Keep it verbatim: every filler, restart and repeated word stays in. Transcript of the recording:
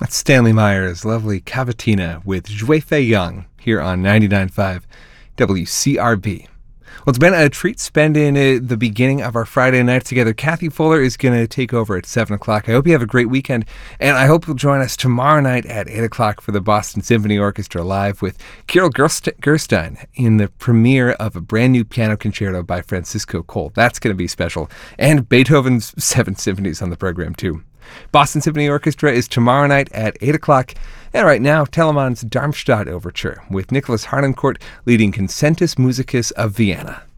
That's Stanley Meyer's lovely Cavatina with Jue Fei Young here on ninety-nine point five W C R B. Well, it's been a treat spending uh, the beginning of our Friday night together. Kathy Fuller is going to take over at seven o'clock. I hope you have a great weekend, and I hope you'll join us tomorrow night at eight o'clock for the Boston Symphony Orchestra live with Kirill Gerst- Gerstein in the premiere of a brand new piano concerto by Francisco Cole. That's going to be special. And Beethoven's Seven Symphonies on the program, too. Boston Symphony Orchestra is tomorrow night at eight o'clock. And right now, Telemann's Darmstadt Overture with Nicholas Harnoncourt leading Concentus Musicus of Vienna.